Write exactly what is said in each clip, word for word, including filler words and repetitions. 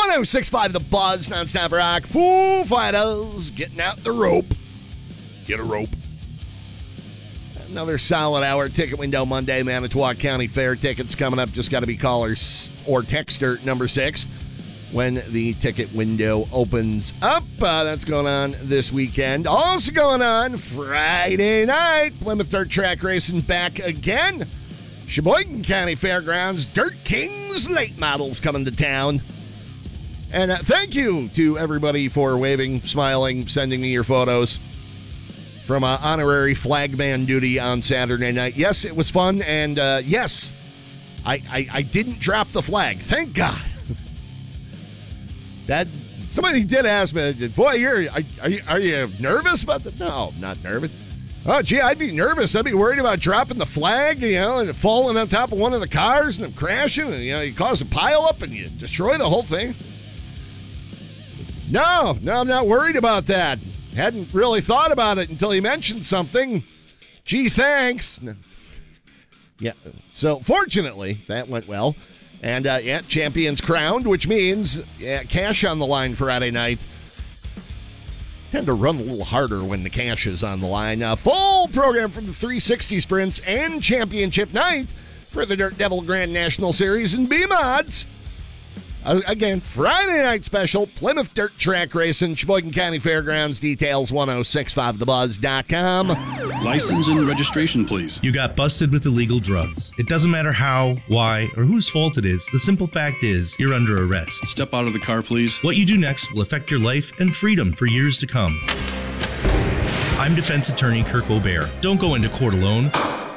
one oh six point five The Buzz, nonstop rock. Foo Fighters getting out the rope. Get a rope. Another solid hour. Ticket window Monday, Manitowoc County Fair. Tickets coming up. Just got to be callers or texter number six when the ticket window opens up. Uh, that's going on this weekend. Also going on Friday night. Plymouth Dirt Track Racing back again. Sheboygan County Fairgrounds. Dirt Kings late models coming to town. And uh, thank you to everybody for waving, smiling, sending me your photos from uh, honorary flagman duty on Saturday night. Yes, it was fun, and uh, yes, I, I I didn't drop the flag. Thank God. That somebody did ask me, boy, you're are, are you are you nervous about that? No, I'm not nervous. Oh, gee, I'd be nervous. I'd be worried about dropping the flag, you know, and falling on top of one of the cars and them crashing, and you know, you cause a pile up and you destroy the whole thing. No, no, I'm not worried about that. Hadn't really thought about it until he mentioned something. Gee, thanks. Yeah, so fortunately, that went well. And, uh, yeah, champions crowned, which means yeah, cash on the line Friday night. Tend to run a little harder when the cash is on the line. Uh, full program from the three sixty Sprints and Championship Night for the Dirt Devil Grand National Series and B-Mods. Uh, again, Friday night special, Plymouth Dirt Track Racing, Sheboygan County Fairgrounds. Details one oh six point five the buzz dot com. License and registration, please. You got busted with illegal drugs. It doesn't matter how, why, or whose fault it is. The simple fact is, you're under arrest. Step out of the car, please. What you do next will affect your life and freedom for years to come. I'm defense attorney Kirk O'Bear. Don't go into court alone.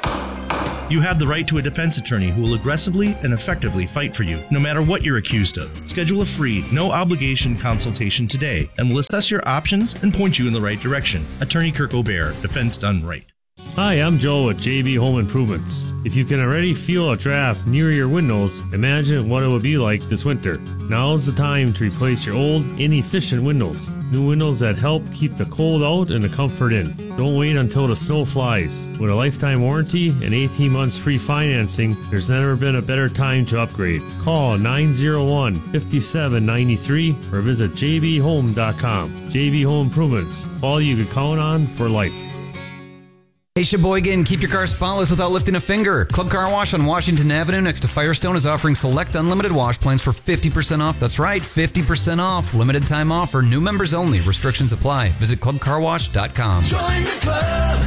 You have the right to a defense attorney who will aggressively and effectively fight for you, no matter what you're accused of. Schedule a free, no-obligation consultation today, and we'll assess your options and point you in the right direction. Attorney Kirk O'Bear, defense done right. Hi, I'm Joe at J B Home Improvements. If you can already feel a draft near your windows, imagine what it would be like this winter. Now's the time to replace your old, inefficient windows. New windows that help keep the cold out and the comfort in. Don't wait until the snow flies. With a lifetime warranty and eighteen months free financing, there's never been a better time to upgrade. Call nine oh one, five seven nine three or visit j b home dot com. J B Home Improvements, all you can count on for life. Hey Sheboygan, keep your car spotless without lifting a finger. Club Car Wash on Washington Avenue next to Firestone is offering select unlimited wash plans for fifty percent off. That's right, fifty percent off. Limited time offer, new members only. Restrictions apply. Visit club car wash dot com. Join the club.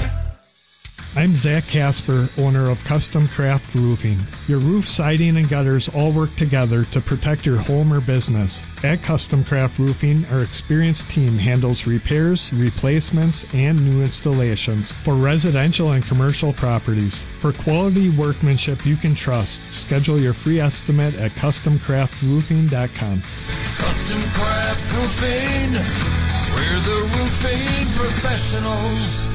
I'm Zach Casper, owner of Custom Craft Roofing. Your roof, siding, and gutters all work together to protect your home or business. At Custom Craft Roofing, our experienced team handles repairs, replacements, and new installations for residential and commercial properties. For quality workmanship you can trust, schedule your free estimate at custom craft roofing dot com. Custom Craft Roofing, we're the roofing professionals.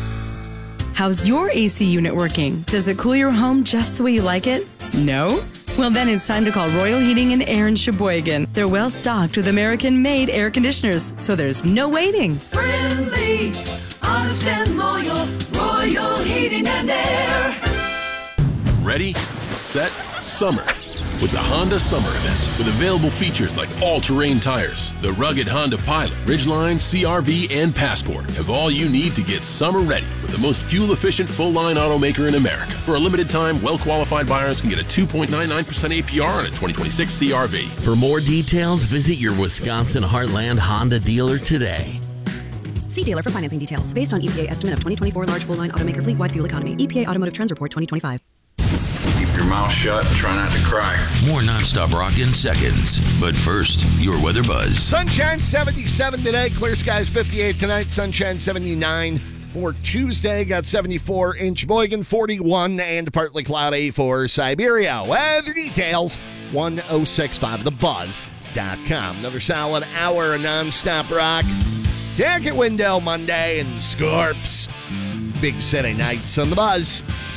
How's your A C unit working? Does it cool your home just the way you like it? No? Well, then it's time to call Royal Heating and Air in Sheboygan. They're well stocked with American-made air conditioners, so there's no waiting. Friendly, honest and loyal, Royal Heating and Air. Ready, set, summer. With the Honda Summer Event, with available features like all-terrain tires, the rugged Honda Pilot, Ridgeline, C R V, and Passport have all you need to get summer ready with the most fuel-efficient full-line automaker in America. For a limited time, well-qualified buyers can get a two point nine nine percent A P R on a twenty twenty-six C R V. For more details, visit your Wisconsin Heartland Honda dealer today. See dealer for financing details. Based on E P A estimate of twenty twenty-four large full-line automaker fleet-wide fuel economy. E P A Automotive Trends Report twenty twenty-five. Keep your mouth shut and try not to cry. More nonstop rock in seconds. But first, your weather buzz. Sunshine seventy-seven today. Clear skies fifty-eight tonight. Sunshine seventy-nine for Tuesday. Got seventy-four in Sheboygan, forty-one, and partly cloudy for Siberia. Weather details, one oh six point five the buzz dot com. Another solid hour of nonstop rock. Ticket window Monday and Scorps. Big City Nights on the Buzz.